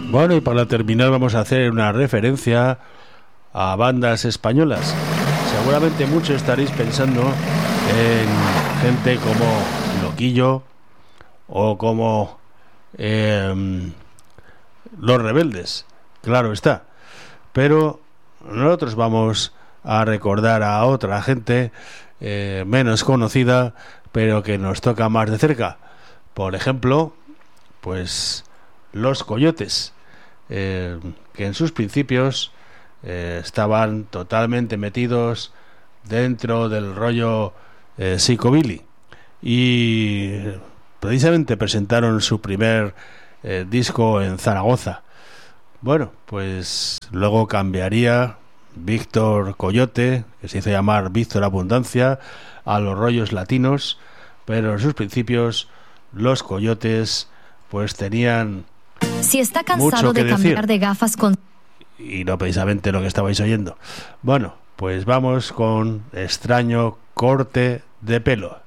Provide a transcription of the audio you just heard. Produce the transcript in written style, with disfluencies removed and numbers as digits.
Bueno, y para terminar vamos a hacer una referencia a bandas españolas. Seguramente muchos estaréis pensando en gente como Loquillo o como Los Rebeldes, claro está. Pero nosotros vamos a recordar a otra gente menos conocida, pero que nos toca más de cerca. Por ejemplo, pues Los Coyotes, que en sus principios estaban totalmente metidos dentro del rollo psicobilly, y precisamente presentaron su primer disco en Zaragoza. Bueno, pues luego cambiaría Víctor Coyote, que se hizo llamar Víctor Abundancia, a los rollos latinos, pero en sus principios Los Coyotes pues tenían si está cansado de cambiar de gafas con... y no precisamente lo que estabais oyendo. Bueno, pues vamos con Extraño corte de pelo.